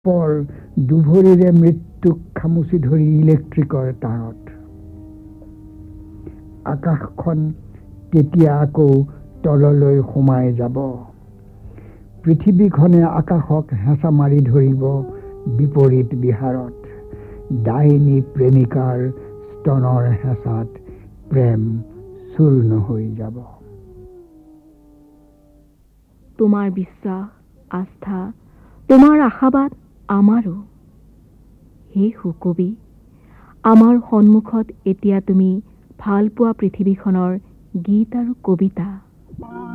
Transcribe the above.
পৰ দুভৰিৰে মৃত্যুক খামুচি ধৰি ইলেক্ট্ৰিকৰ তাঁৰত আকাশখন তেতিয়া আকৌ তললৈ সোমাই যাব। পৃথিৱীখনে আকাশক হেঁচা মাৰি ধৰিব বিপৰীত বিহাৰত। ডাইনী প্ৰেমিকাৰ স্তনৰ হেঁচাত প্ৰেম চূৰ্ণ হৈ যাব। তোমাৰ বিশ্বাস, আস্থা, তোমাৰ আশাবাদ আমাৰো। হে সুকবি, আমাৰ সন্মুখত এতিয়া তুমি ভাল পোৱা পৃথিৱীখনৰ গীত আৰু কবিতা।